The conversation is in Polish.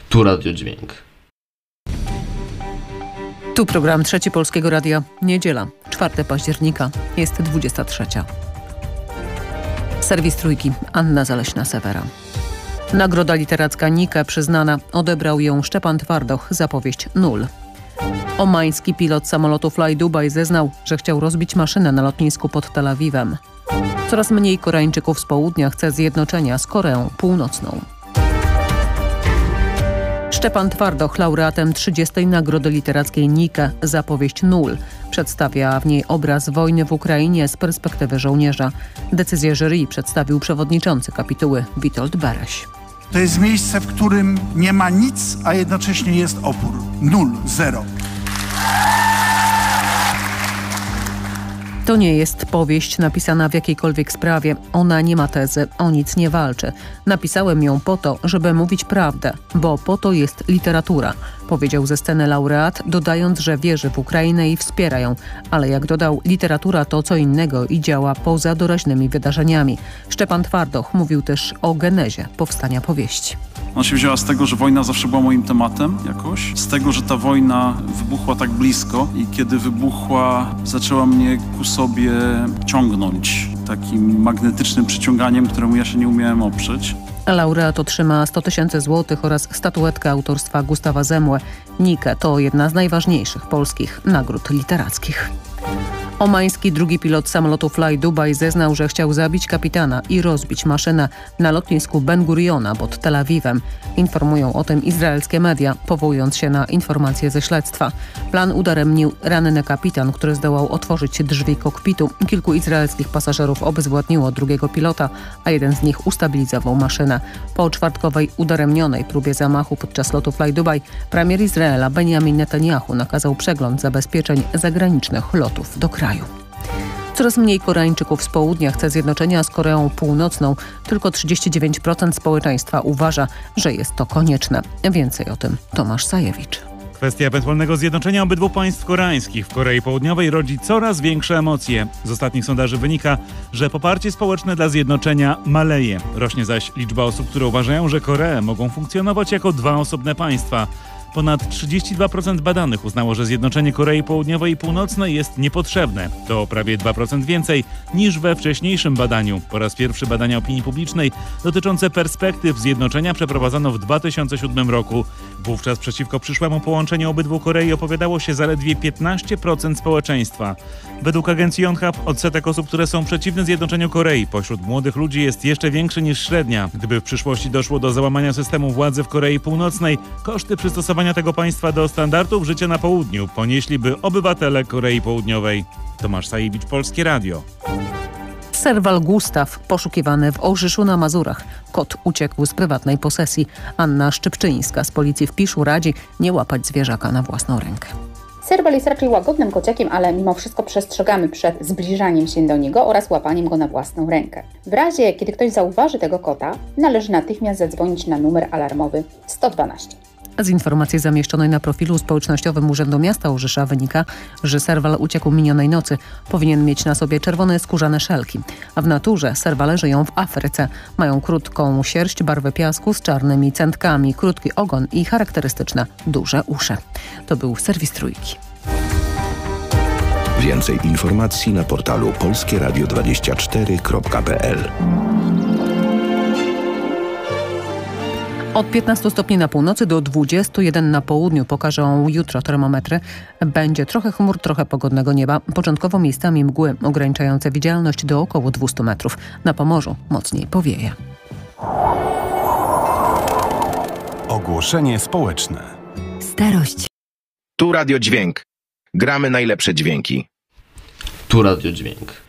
Tu Radio Dźwięk. Tu program Trzeci Polskiego Radia. Niedziela, 4 października, jest 23. Serwis Trójki, Anna Zaleśna-Sewera. Nagroda literacka Nike przyznana, odebrał ją Szczepan Twardoch za powieść Nul. Omański pilot samolotu Fly Dubai zeznał, że chciał rozbić maszynę na lotnisku pod Tel Awiwem. Coraz mniej Koreańczyków z południa chce zjednoczenia z Koreą Północną. Szczepan Twardoch, laureatem 30. Nagrody Literackiej Nike za powieść Nul. Przedstawia w niej obraz wojny w Ukrainie z perspektywy żołnierza. Decyzję jury przedstawił przewodniczący kapituły Witold Bereś. To jest miejsce, w którym nie ma nic, a jednocześnie jest opór. Nul, zero. To nie jest powieść napisana w jakiejkolwiek sprawie. Ona nie ma tezy, o nic nie walczy. Napisałem ją po to, żeby mówić prawdę, bo po to jest literatura, powiedział ze sceny laureat, dodając, że wierzy w Ukrainę i wspiera ją. Ale jak dodał, literatura to co innego i działa poza doraźnymi wydarzeniami. Szczepan Twardoch mówił też o genezie powstania powieści. Ona się wzięła z tego, że wojna zawsze była moim tematem jakoś. Z tego, że ta wojna wybuchła tak blisko i kiedy wybuchła, zaczęła mnie ku sobie ciągnąć takim magnetycznym przyciąganiem, któremu ja się nie umiałem oprzeć. Laureat otrzyma 100 000 złotych oraz statuetkę autorstwa Gustawa Zemłe. Nike to jedna z najważniejszych polskich nagród literackich. Omański drugi pilot samolotu Fly Dubai zeznał, że chciał zabić kapitana i rozbić maszynę na lotnisku Ben Guriona pod Tel Awiwem. Informują o tym izraelskie media, powołując się na informacje ze śledztwa. Plan udaremnił ranny kapitan, który zdołał otworzyć drzwi kokpitu. Kilku izraelskich pasażerów obezwładniło drugiego pilota, a jeden z nich ustabilizował maszynę. Po czwartkowej udaremnionej próbie zamachu podczas lotu Fly Dubai premier Izraela Benjamin Netanyahu nakazał przegląd zabezpieczeń zagranicznych lotów do kraju. Coraz mniej Koreańczyków z południa chce zjednoczenia z Koreą Północną. Tylko 39% społeczeństwa uważa, że jest to konieczne. Więcej o tym Tomasz Sajewicz. Kwestia ewentualnego zjednoczenia obydwu państw koreańskich w Korei Południowej rodzi coraz większe emocje. Z ostatnich sondaży wynika, że poparcie społeczne dla zjednoczenia maleje. Rośnie zaś liczba osób, które uważają, że Koree mogą funkcjonować jako dwa osobne państwa. Ponad 32% badanych uznało, że zjednoczenie Korei Południowej i Północnej jest niepotrzebne. To prawie 2% więcej niż we wcześniejszym badaniu. Po raz pierwszy badania opinii publicznej dotyczące perspektyw zjednoczenia przeprowadzono w 2007 roku. Wówczas przeciwko przyszłemu połączeniu obydwu Korei opowiadało się zaledwie 15% społeczeństwa. Według agencji Yonhap odsetek osób, które są przeciwne zjednoczeniu Korei pośród młodych ludzi jest jeszcze większy niż średnia. Gdyby w przyszłości doszło do załamania systemu władzy w Korei Północnej, koszty przystosowania tego państwa do standardów życia na południu ponieśliby obywatele Korei Południowej. Tomasz Sajewicz, Polskie Radio. Serwal Gustaw poszukiwany w Orzyszu na Mazurach. Kot uciekł z prywatnej posesji. Anna Szczypczyńska z policji w Piszu radzi nie łapać zwierzaka na własną rękę. Serwal jest raczej łagodnym kociakiem, ale mimo wszystko przestrzegamy przed zbliżaniem się do niego oraz łapaniem go na własną rękę. W razie, kiedy ktoś zauważy tego kota, należy natychmiast zadzwonić na numer alarmowy 112. Z informacji zamieszczonej na profilu społecznościowym Urzędu Miasta Orzysza wynika, że serwal uciekł minionej nocy. Powinien mieć na sobie czerwone skórzane szelki. A w naturze serwale żyją w Afryce. Mają krótką sierść barwy piasku z czarnymi centkami, krótki ogon i charakterystyczne duże uszy. To był serwis Trójki. Więcej informacji na portalu polskieradio24.pl. Od 15 stopni na północy do 21 na południu pokażą jutro termometry. Będzie trochę chmur, trochę pogodnego nieba. Początkowo miejscami mgły ograniczające widzialność do około 200 metrów. Na Pomorzu mocniej powieje. Ogłoszenie społeczne. Starość. Tu Radio Dźwięk. Gramy najlepsze dźwięki. Tu Radio Dźwięk.